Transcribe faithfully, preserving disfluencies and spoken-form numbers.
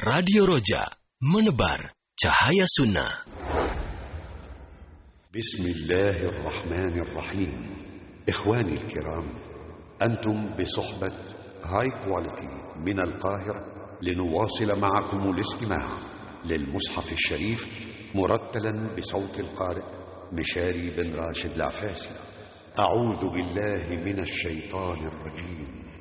Radio Roja, menebar cahaya sunnah. بسم الله الرحمن الرحيم. إخواني الكرام، أنتم بصحبة هاي كواليتي من القاهرة لنواصل معكم الاستماع للمصحف الشريف مرتلا بصوت القارئ مشاري بن راشد العفاسي. أعوذ بالله من الشيطان الرجيم.